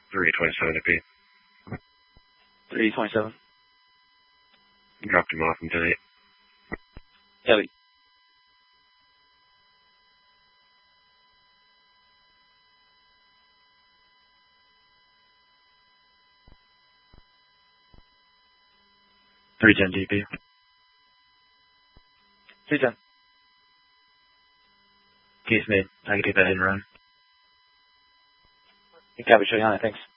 327 to be. 327. Dropped him off in 10-8. Heavy. $310 DP. 310. Case made. I can take that hit and run. Copy, Shoyana, thanks.